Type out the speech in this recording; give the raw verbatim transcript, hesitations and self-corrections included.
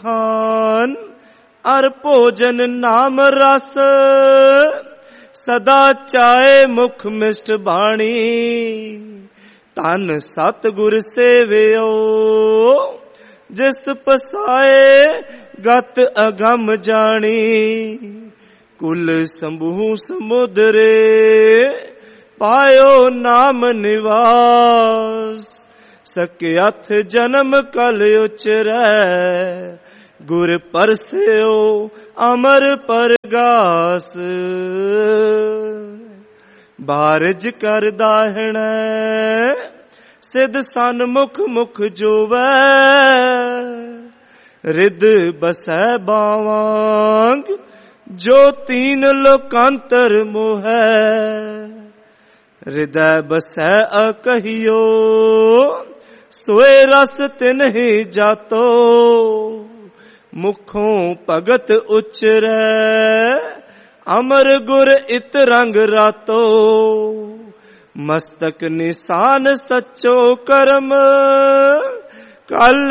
खान अर भोजन नाम रस, सदा चाहे मुख मिष्ट बाणी। धन सतगुर सेवियो जिस पसाए गत अगम जानी। कुल संभू समुद्रे पायो नाम निवास, सकियथ जन्म कल उचरै गुर परस्यो अमर परगास। बारज कर दाहणै सिद्ध सन्मुख मुख जोवै, रिद बसै बावांग जो तीन लोकांतर मोहै। हृदय बसै अकहियो सोए रस तिन्हि जातो, मुखों भगत उचरै अमर गुर इत रंग रातो। मस्तक निशान सच्चो कर्म कल